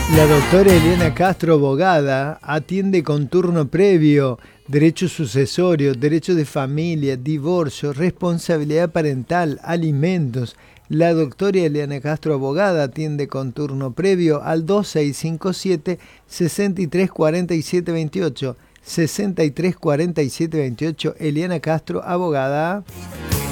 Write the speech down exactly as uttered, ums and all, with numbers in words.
La doctora Eliana Castro, abogada, atiende con turno previo, derecho sucesorio, derecho de familia, divorcio, responsabilidad parental, alimentos. La doctora Eliana Castro, abogada, atiende con turno previo al dos seis cinco siete, seis tres cuatro siete dos ocho. seis tres cuatro siete dos ocho. Eliana Castro, abogada.